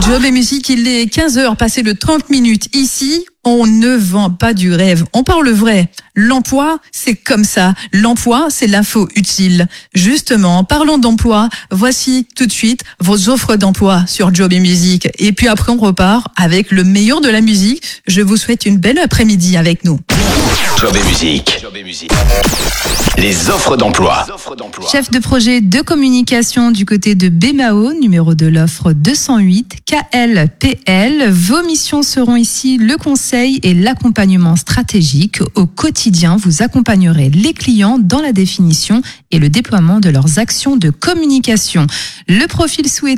Job et musique, il est 15h, passé de 30 minutes. Ici, on ne vend pas du rêve, on parle vrai. L'emploi, c'est comme ça. L'emploi, c'est l'info utile. Justement, parlons d'emploi. Voici tout de suite vos offres d'emploi sur Job et musique. Et puis après, on repart avec le meilleur de la musique. Je vous souhaite une belle après-midi avec nous. Job et musique. Les offres d'emploi. Chef de projet de communication du côté de BMAO, numéro de l'offre 208, KLPL. Vos missions seront ici le conseil et l'accompagnement stratégique. Au quotidien, vous accompagnerez les clients dans la définition et le déploiement de leurs actions de communication. Le profil souhaité